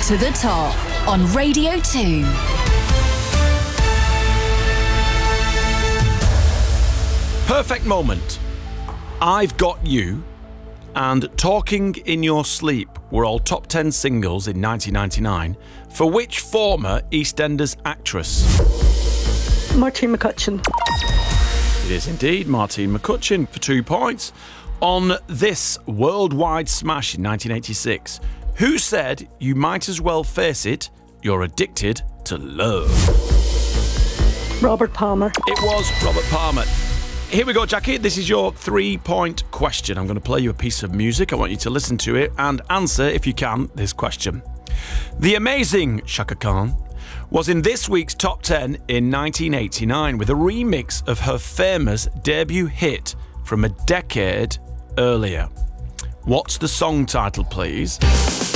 To the Top on Radio 2. Perfect moment. I've Got You and Talking in Your Sleep were all top 10 singles in 1999 for which former EastEnders actress? Martine McCutcheon. It is indeed Martine McCutcheon for 2 points. On this worldwide smash in 1986, who said you might as well face it, you're addicted to love? Robert Palmer. It was Robert Palmer. Here we go, Jackie. This is your 3-point question. I'm going to play you a piece of music. I want you to listen to it and answer, if you can, this question. The amazing Chaka Khan was in this week's top 10 in 1989 with a remix of her famous debut hit from a decade earlier. What's the song title, please?